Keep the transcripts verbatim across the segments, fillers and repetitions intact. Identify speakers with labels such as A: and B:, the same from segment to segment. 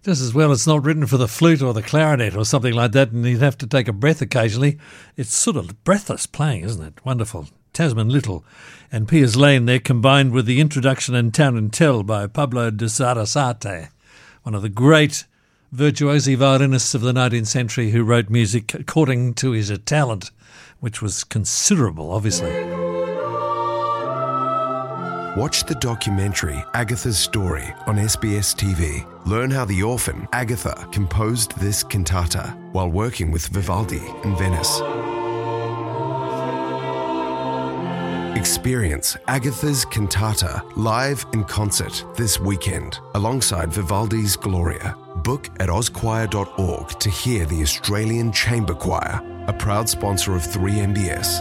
A: Just as well it's not written for the flute or the clarinet or something like that, and you'd have to take a breath occasionally. It's sort of breathless playing, isn't it? Wonderful. Tasman Little and Piers Lane there, combined with the introduction and Tarantelle by Pablo de Sarasate, one of the great virtuosi violinists of the nineteenth century who wrote music according to his talent, which was considerable, obviously.
B: Watch the documentary Agatha's Story on S B S T V. Learn how the orphan Agatha composed this cantata while working with Vivaldi in Venice. Experience Agatha's Cantata live in concert this weekend alongside Vivaldi's Gloria. Book at oz choir dot org to hear the Australian Chamber Choir, a proud sponsor of three M B S.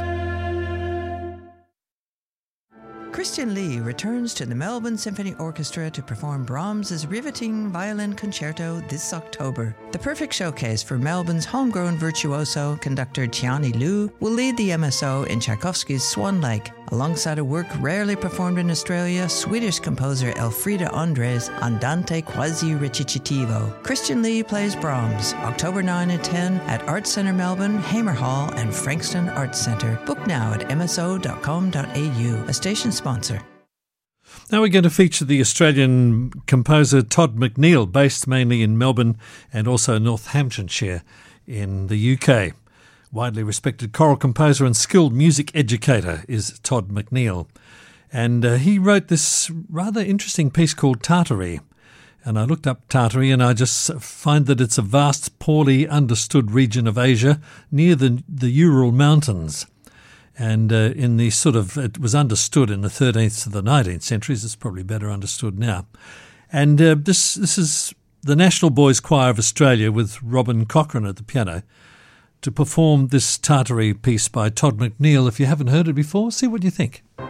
C: Christian Lee returns to the Melbourne Symphony Orchestra to perform Brahms's riveting violin concerto this October. The perfect showcase for Melbourne's homegrown virtuoso, conductor Tiani Liu will lead the M S O in Tchaikovsky's Swan Lake, alongside a work rarely performed in Australia, Swedish composer Elfrida Andres' Andante quasi recitativo. Christian Lee plays Brahms, October ninth and tenth at Arts Centre Melbourne, Hamer Hall and Frankston Arts Centre. Book now at m s o dot com dot a u, a station sponsor.
A: Now we're going to feature the Australian composer Todd McNeill, based mainly in Melbourne and also Northamptonshire in the U K. Widely respected choral composer and skilled music educator is Todd McNeill. And uh, he wrote this rather interesting piece called Tartary. And I looked up Tartary and I just find that it's a vast, poorly understood region of Asia near the, the Ural Mountains. And uh, in the sort of, it was understood in the thirteenth to the nineteenth centuries. It's probably better understood now. And uh, this this is the National Boys Choir of Australia with Robin Cochrane at the piano to perform this Tartary piece by Todd McNeill. If you haven't heard it before, see what you think.